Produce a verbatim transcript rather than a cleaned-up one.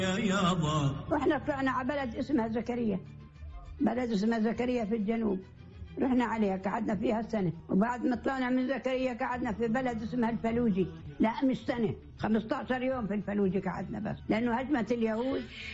واحنا طلعنا على بلد اسمها زكريا، بلد اسمها زكريا في الجنوب، رحنا عليها قعدنا فيها سنة، وبعد ما طلعنا من زكريا قعدنا في بلد اسمها الفلوجي، لا مش سنة، خمسة عشر يوم في الفلوجي قعدنا بس، لأنه هجمت اليهود